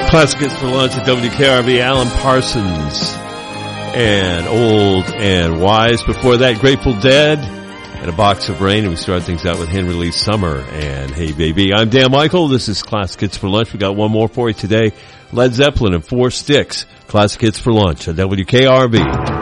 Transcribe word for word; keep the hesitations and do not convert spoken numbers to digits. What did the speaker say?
Classic Hits for Lunch at W K R V. Alan Parsons and Old and Wise. Before that, Grateful Dead and A Box of Rain. And we started things out with Henry Lee Summer and Hey Baby. I'm Dan Michael. This is Classic Hits for Lunch. We got one more for you today. Led Zeppelin and Four Sticks. Classic Hits for Lunch at W K R V.